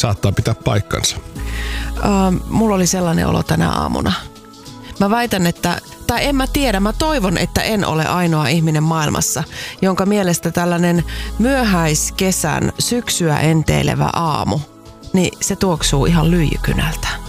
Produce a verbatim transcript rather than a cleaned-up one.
saattaa pitää paikkansa. Uh, mulla oli sellainen olo tänä aamuna. Mä väitän, että, tai en mä tiedä, mä toivon, että en ole ainoa ihminen maailmassa, jonka mielestä tällainen myöhäiskesän syksyä enteilevä aamu, niin se tuoksuu ihan lyijykynältä.